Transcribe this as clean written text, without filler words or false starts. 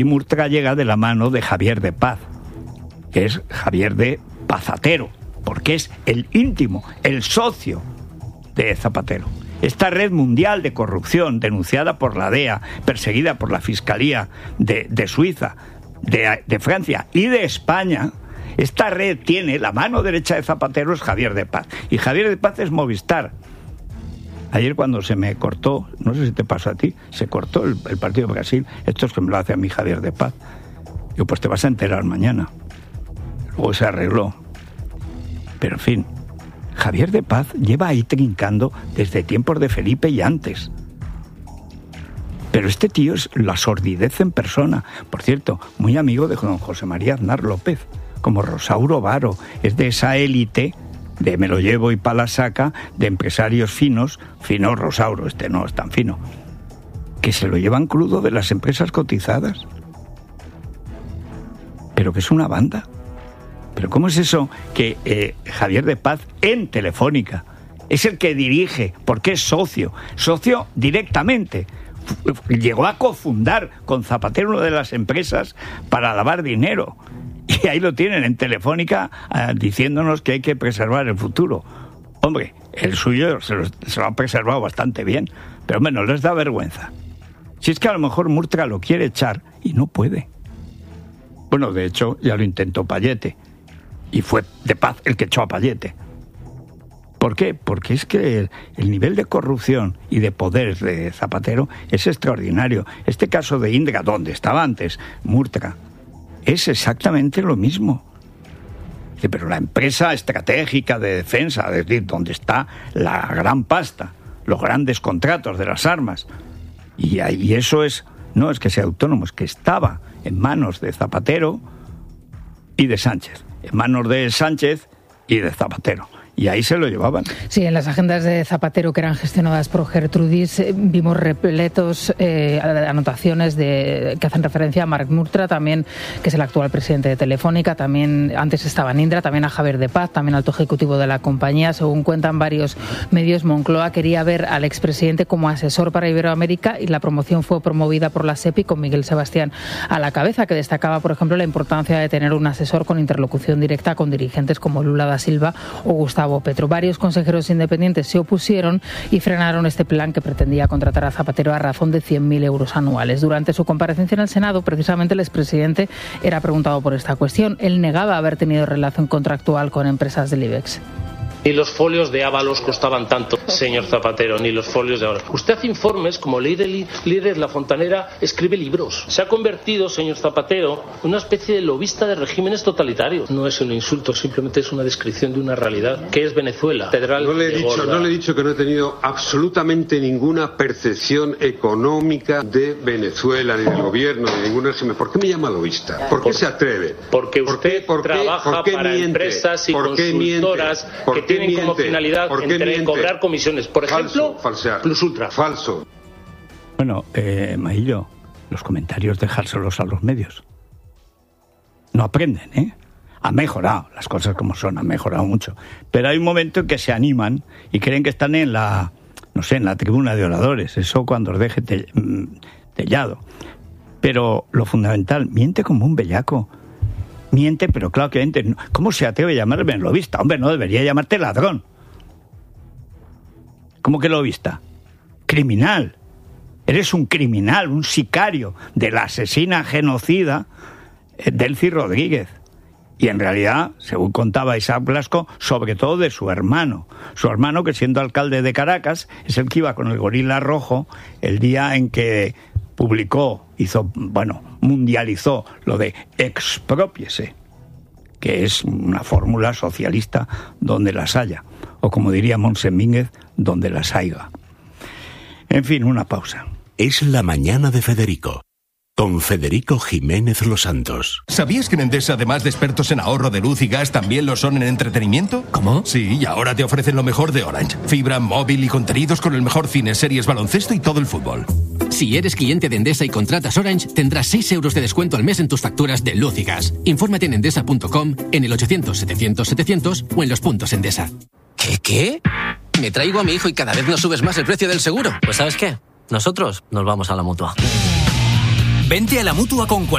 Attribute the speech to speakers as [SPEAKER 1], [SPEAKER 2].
[SPEAKER 1] Y Murtra llega de la mano de Javier de Paz, que es Javier de Pazatero, porque es el íntimo, el socio de Zapatero. Esta red mundial de corrupción, denunciada por la DEA, perseguida por la Fiscalía de Suiza, de Francia y de España, esta red tiene la mano derecha de Zapatero, es Javier de Paz. Y Javier de Paz es Movistar. Ayer cuando se me cortó, no sé si te pasó a ti, se cortó el partido de Brasil. Esto es que me lo hace a mí Javier de Paz. Digo, pues te vas a enterar mañana. Luego se arregló. Pero en fin, Javier de Paz lleva ahí trincando desde tiempos de Felipe y antes. Pero este tío es la sordidez en persona. Por cierto, muy amigo de don José María Aznar López, como Rosauro Varo. Es de esa élite de me lo llevo y pa' la saca, de empresarios finos, fino Rosauro, este no es tan fino, que se lo llevan crudo de las empresas cotizadas. Pero que es una banda. Pero ¿cómo es eso que Javier de Paz en Telefónica es el que dirige, porque es socio directamente? Llegó a cofundar con Zapatero una de las empresas para lavar dinero. Y ahí lo tienen en Telefónica diciéndonos que hay que preservar el futuro. Hombre, el suyo se lo ha preservado bastante bien, pero hombre, no les da vergüenza. Si es que a lo mejor Murtra lo quiere echar y no puede. Bueno, de hecho, ya lo intentó Payete. Y fue de Paz el que echó a Payete. ¿Por qué? Porque es que el nivel de corrupción y de poder de Zapatero es extraordinario. Este caso de Indra, donde estaba antes Murtra, es exactamente lo mismo. Pero la empresa estratégica de defensa, es decir, donde está la gran pasta, los grandes contratos de las armas, y eso es, no es que sea autónomo, es que estaba en manos de Zapatero y de Sánchez, en manos de Sánchez y de Zapatero. Y ahí se lo llevaban. Sí, en las agendas de Zapatero que eran gestionadas por Gertrudis vimos repletos anotaciones que hacen referencia a Marc Murtra, también, que es el actual presidente de Telefónica, también antes estaba en Indra, también a Javier de Paz, también alto ejecutivo de la compañía. Según cuentan varios medios, Moncloa quería ver al expresidente como asesor para Iberoamérica y la promoción fue promovida por la SEPI con Miguel Sebastián a la cabeza, que destacaba, por ejemplo, la importancia de tener un asesor con interlocución directa con dirigentes como Lula da Silva o Gustavo Petro. Varios consejeros independientes se opusieron y frenaron este plan que pretendía contratar a Zapatero a razón de 100.000 euros anuales. Durante su comparecencia en el Senado, precisamente el expresidente era preguntado por esta cuestión. Él negaba haber tenido relación contractual con empresas del IBEX.
[SPEAKER 2] Ni los folios de Ábalos costaban tanto, señor Zapatero, ni los folios de Ábalos. Usted hace informes como líder La Fontanera, escribe libros. Se ha convertido, señor Zapatero, en una especie de lobista de regímenes totalitarios. No es un insulto, simplemente es una descripción de una realidad, que es Venezuela.
[SPEAKER 3] No le he dicho que no he tenido absolutamente ninguna percepción económica de Venezuela, ni del gobierno, ni de ningún régimen. ¿Por qué me llama lobista? ¿Por qué se atreve?
[SPEAKER 2] Porque usted trabaja para empresas y consultoras que tienen como finalidad cobrar comisiones. Por ejemplo,
[SPEAKER 3] falsear.
[SPEAKER 2] Plus Ultra.
[SPEAKER 3] Falso.
[SPEAKER 1] Bueno, Maillo, los comentarios dejárselos a los medios. No aprenden, ¿eh? Han mejorado, las cosas como son, han mejorado mucho. Pero hay un momento en que se animan y creen que están en la tribuna de oradores. Eso cuando os deje tellado. Pero lo fundamental, miente como un bellaco. Miente, pero claro que miente. ¿Cómo se atreve a llamarme lobista? Hombre, no debería llamarte ladrón. ¿Cómo que lobista? Criminal. Eres un criminal, un sicario de la asesina genocida Delcy Rodríguez. Y en realidad, según contaba Isaac Blasco, sobre todo de su hermano. Su hermano, que siendo alcalde de Caracas, es el que iba con el gorila rojo el día en que mundializó lo de exprópiese, que es una fórmula socialista donde las haya, o como diría Montse Mínguez, donde las haiga. En fin, una pausa.
[SPEAKER 4] Es la mañana de Federico, con Federico Jiménez Los Santos.
[SPEAKER 5] ¿Sabías que en Endesa, además de expertos en ahorro de luz y gas, también lo son en entretenimiento?
[SPEAKER 6] ¿Cómo?
[SPEAKER 5] Sí, y ahora te ofrecen lo mejor de Orange. Fibra, móvil y contenidos con el mejor cine, series, baloncesto y todo el fútbol.
[SPEAKER 6] Si eres cliente de Endesa y contratas Orange, tendrás 6 euros de descuento al mes en tus facturas de luz y gas. Infórmate en endesa.com, en el 800-700-700 o en los puntos Endesa.
[SPEAKER 7] ¿Qué? Me traigo a mi hijo y cada vez nos subes más el precio del seguro.
[SPEAKER 8] Pues ¿sabes qué? Nosotros nos vamos a la Mutua. Vente a la Mutua con